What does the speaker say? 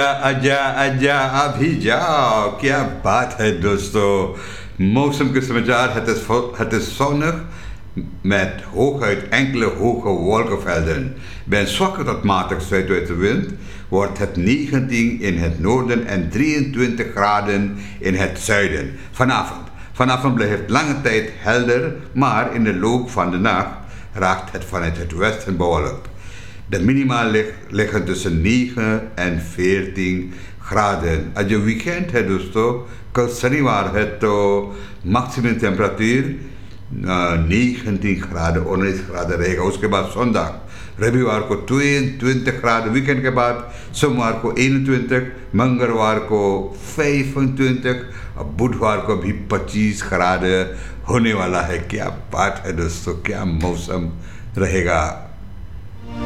आजा आजा अभी जाओ, क्या बात है दोस्तoo. Mosum gesamentar het is zonnig met hooguit enkele hoge wolkenvelden. Bij een zwakke tot matig zuidwestenwind wordt het 19 in het noorden en 23 graden in het zuiden. Vanavond blijft het lange tijd helder, maar in de loop van de nacht raakt het vanuit het westen bewolkt. De minima liggen tussen 9 en 14 graden. Als je weekend है दोस्तों, कल शनिवार है तो maximum temperature 19 graden, 19 graden रहेगा. उसके बाद zondag, रविवार को 22 graden, weekend के बाद सोमवार को 21, मंगलवार को 25 और बुधवार को भी 25 graden होने वाला है. क्या बात है दोस्तों, क्या मौसम रहेगा.